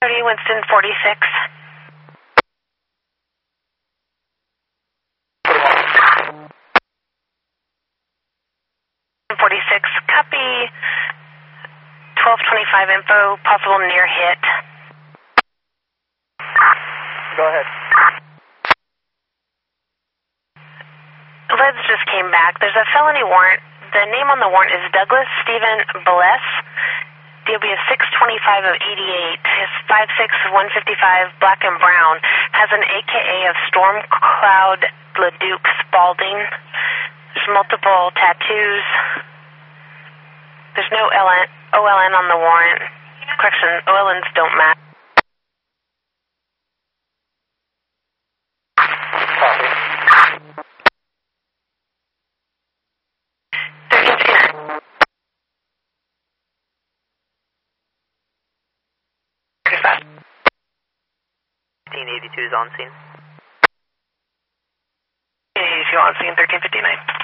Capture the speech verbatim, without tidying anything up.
thirty, Winston forty-six. forty-six, copy. twelve twenty-five info, possible near hit. Go ahead. Leds just came back. There's a felony warrant. The name on the warrant is Douglas Stephen Bless. D O B is six twenty-five of eighty-eight. His five six, one fifty-five, black and brown. Has an A K A of Storm Cloud LeDuc Spalding. There's multiple tattoos. There's no L N, O L N on the warrant. Correction, O L Ns don't match. thirteen eighty-two is on scene. eighty-two on scene, thirteen fifty-nine.